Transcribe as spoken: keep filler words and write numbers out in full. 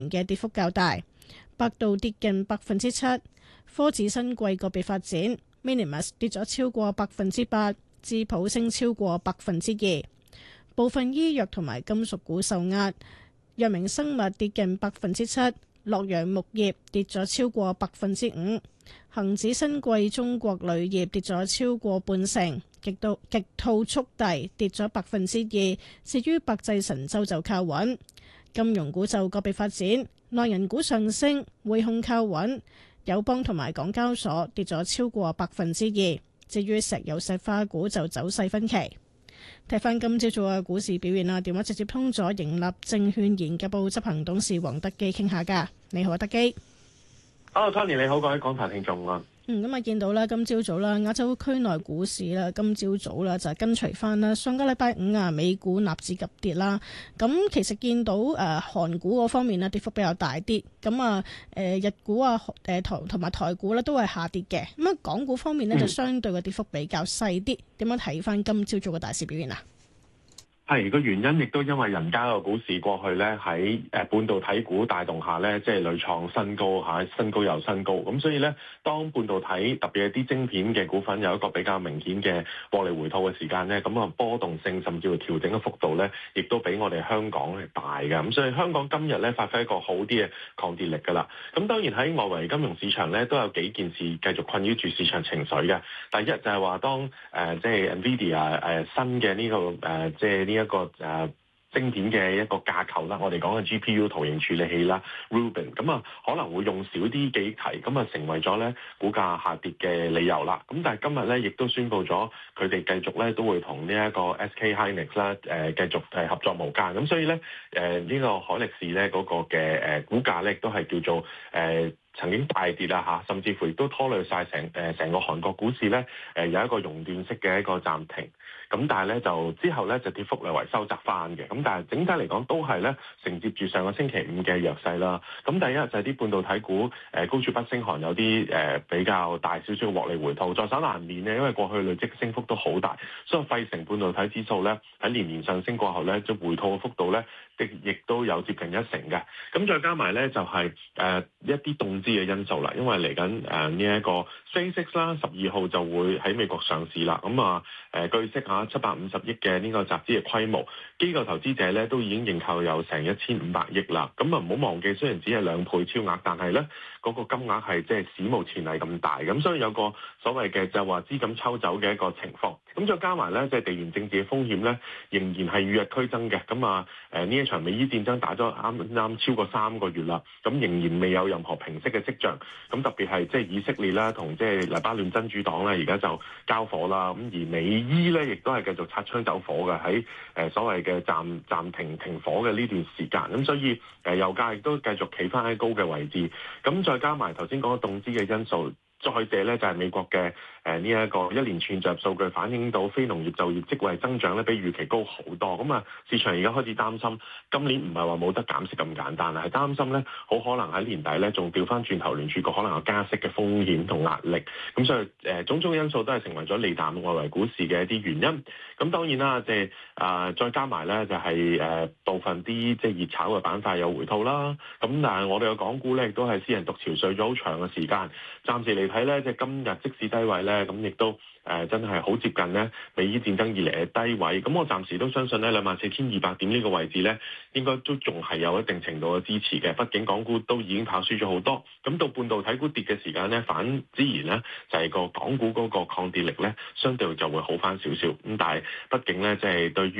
嘅跌幅較大。百度跌近百分之七，科指新貴個別發展 ，Minimas 跌咗超過百分之八，智普升超過百分之二。部分醫藥同埋金屬股受壓，藥明生物跌近百分之七，洛陽木業跌咗超過百分之五，恒指新貴中國鋁業跌咗超過半成，極度極兔速遞跌咗百分之二，至於百濟神州就靠穩。金融股就個別發展，內銀股上升，匯控靠穩，友邦同埋港交所跌咗超過百分之二，至於石油石化股就走勢分歧。睇翻今朝早嘅股市表現啦，電話直接通咗盈立證券研究部執行董事黃德基傾下㗎。你好啊，德基。 Hello Tony，你好，各位港台聽眾啊。 嗯，咁啊見到啦，今朝早啦，亞洲區內股市啦，今朝早啦就係跟隨翻啦，上個禮拜五啊，美股納指急跌啦。咁其實見到誒韓股嗰方面咧，跌幅比較大啲。咁啊誒日股啊誒台同埋台股咧都係下跌嘅。咁啊港股方面咧就相對嘅跌幅比較細啲。點樣睇翻今朝早嘅大市表現啊？ 係個原因，亦都因為人家個股市過去咧喺誒半導體股帶動下咧，即係屢創新高嚇，新高又新高。咁所以咧，當半導體特別係啲晶片嘅股份有一個比較明顯嘅獲利回吐嘅時間咧，咁啊波動性甚至乎調整嘅幅度咧，亦都比我哋香港係大嘅。咁所以香港今日咧發揮一個好啲嘅抗跌力㗎啦。咁當然喺外圍金融市場咧都有幾件事繼續困擾住市場情緒嘅。第一就係話當誒、呃、即係 Nvidia 誒、呃、新嘅呢、這個誒、呃、即係呢一個誒、呃、晶片嘅一個架構啦，我哋講嘅 G P U 圖形處理器啦 Rubin， 咁啊可能會用少啲記憶體，咁啊成為咗咧股價下跌嘅理由啦。咁但係今日咧亦都宣布咗佢哋繼續咧都會同呢一個 S K Hynix 啦誒繼續係合作無間。咁所以咧誒呢個海力士咧嗰個嘅誒股價咧亦都係叫做誒、呃曾經大跌啦嚇，甚至乎亦都拖累晒成誒成個韓國股市咧誒有一個熔斷式嘅一個暫停，咁但係咧就之後咧就跌幅略為收窄翻嘅，咁但係整體嚟講都係咧承接住上個星期五嘅弱勢啦。咁第一就係啲半導體股誒高處不勝寒，有啲誒比較大少少嘅獲利回吐，在所難免咧，因為過去累積升幅都好大，所以費城半導體指數咧喺年年上升過後咧，即回吐嘅幅度咧亦亦都有接近一成嘅。咁再加埋咧就係、是、誒、呃、一啲動資嘅因素啦，因為嚟緊誒呢一個 SpaceX 啦，十二號就會喺美國上市啦。咁啊誒據悉嚇七百五十億嘅呢個集資嘅規模，機構投資者咧都已經認購有成一千五百億啦。咁啊唔好忘記，雖然只係兩倍超額，但係咧嗰個金額係即係史無前例咁大。咁所以有個所謂嘅就係話資金抽走嘅一個情況。咁再加埋咧即係地緣政治嘅風險咧，仍然係與日俱增嘅。咁啊誒呢一場美伊戰爭打咗啱啱超過三個月啦，咁仍然未有任何平息嘅跡象。咁特別係即係以色列啦，同即係黎巴嫩真主黨咧，而家就交火啦。咁而美伊咧，亦都係繼續擦槍走火嘅，喺誒所謂嘅暫暫停停火嘅呢段時間。咁所以誒油價亦都繼續企翻喺高嘅位置。咁再加埋頭先講嘅動資嘅因素。再者咧就係美國嘅誒呢一個一連串就業數據反映到非農業就業職位增長咧比預期高好多，咁啊市場而家開始擔心今年唔係話冇得減息咁簡單啦，係擔心咧好可能喺年底咧仲調翻轉頭聯儲局可能有加息嘅風險同壓力，咁所以誒種種因素都係成為咗利淡外圍股市嘅一啲原因。咁當然啦，即係啊再加埋咧就係誒部分啲即係熱炒嘅板塊有回吐啦。咁但係我哋嘅港股咧亦都係私人獨潮睡咗好長嘅時間，暫時嚟睇咧，即係今日即使低位咧，咁亦都誒、呃、真係好接近咧美伊戰爭以嚟嘅低位。咁我暫時都相信咧兩萬四千二百點呢個位置咧，應該都仲係有一定程度嘅支持嘅。畢竟港股都已經跑輸咗好多，咁到半導體股跌嘅時間咧，反之然咧就係、是、個港股嗰個抗跌力咧，相對就會好翻少少。咁但係畢竟咧，即、就、係、是、對於